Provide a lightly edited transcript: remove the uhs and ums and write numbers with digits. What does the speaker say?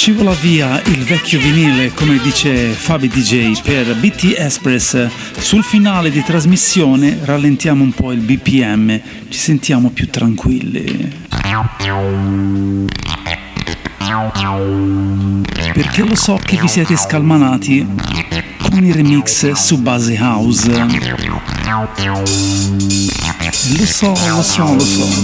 Scivola via il vecchio vinile, come dice Fabi DJ per BT Express. Sul finale di trasmissione rallentiamo un po' il BPM, ci sentiamo più tranquilli. Perché lo so che vi siete scalmanati con i remix su base house. Lo so.